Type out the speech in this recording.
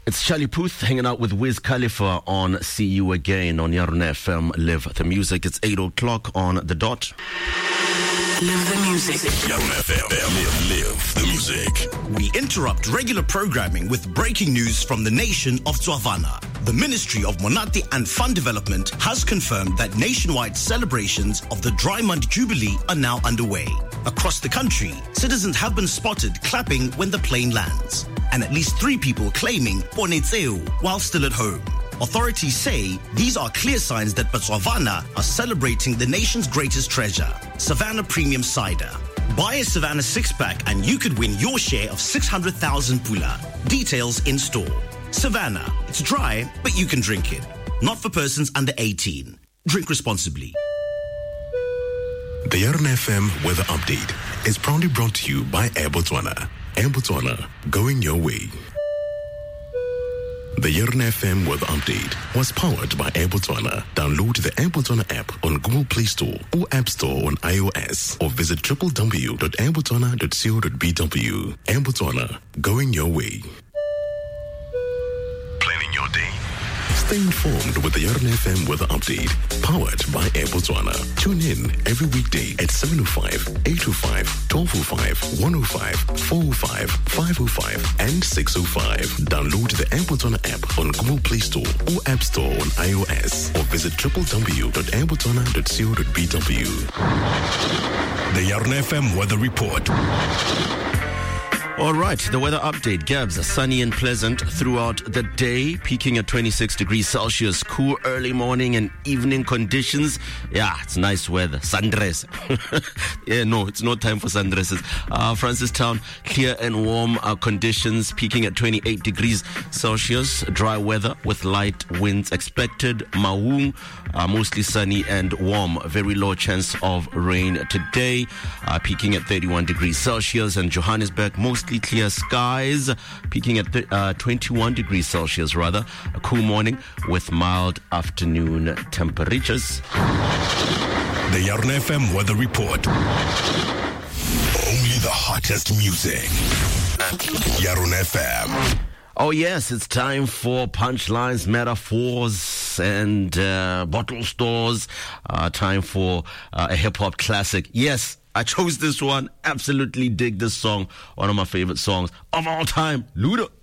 It's Charlie Puth hanging out with Wiz Khalifa on See You Again on Yarona FM. Live the music. It's 8 o'clock on the dot. Live the music. Yarona FM. Live the music. We interrupt regular programming with breaking news from the nation of Tswana. The Ministry of Monate and Fund Development has confirmed that nationwide celebrations of the Dry Month Jubilee are now underway. Across the country, citizens have been spotted clapping when the plane lands, and at least 3 people claiming Ponetseu while still at home. Authorities say these are clear signs that Botswana are celebrating the nation's greatest treasure, Savannah Premium Cider. Buy a Savannah 6-pack and you could win your share of 600,000 pula. Details in store. Savannah, it's dry, but you can drink it. Not for persons under 18. Drink responsibly. The Yarona FM Weather Update is proudly brought to you by Air Botswana. Air Botswana, going your way. The Yarona FM Weather Update was powered by Air Botswana. Download the Air Botswana app on Google Play Store or App Store on iOS, or visit www.airbotswana.co.bw. Air Botswana, going your way. Planning your day. Stay informed with the Yarona FM Weather Update, powered by Air Botswana. Tune in every weekday at 7:05, 8:05, 12:05, 1:05, 4:05, 5:05, and 6:05. Download the Air Botswana app on Google Play Store or App Store on iOS, or visit www.airbotswana.co.bw. The Yarona FM Weather Report. All right, the weather update. Gabs, sunny and pleasant throughout the day, peaking at 26 degrees Celsius. Cool early morning and evening conditions. Yeah, it's nice weather. Sundress. Yeah, no, it's no time for sundresses. Francistown, clear and warm conditions, peaking at 28 degrees Celsius. Dry weather with light winds expected. Maung, mostly sunny and warm. Very low chance of rain today, peaking at 31 degrees Celsius. And Johannesburg, mostly clear skies, peaking at 21 degrees Celsius rather. A cool morning with mild afternoon temperatures. The Yarona FM Weather Report. Only the hottest music at Yarona FM. Oh yes, it's time for punchlines, metaphors, and bottle stores. Time for a hip-hop classic. Yes, I chose this one. Absolutely dig this song. One of my favorite songs of all time. Luda.